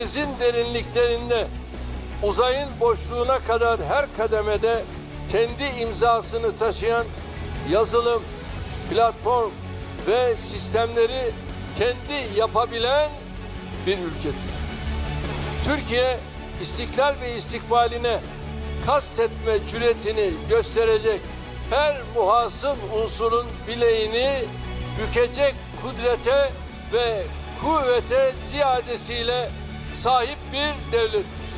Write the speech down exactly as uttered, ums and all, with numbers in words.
Denizin derinliklerinde, uzayın boşluğuna kadar her kademede kendi imzasını taşıyan yazılım, platform ve sistemleri kendi yapabilen bir ülkedir. Türkiye, istiklal ve istikbaline kastetme cüretini gösterecek her muhasım unsurun bileğini bükecek kudrete ve kuvvete ziyadesiyle sahip bir devlettir.